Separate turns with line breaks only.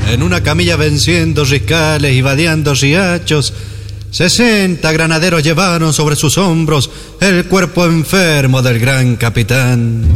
En una camilla venciendo riscales y vadeando riachos, 60 granaderos llevaron sobre sus hombros el cuerpo enfermo del gran capitán.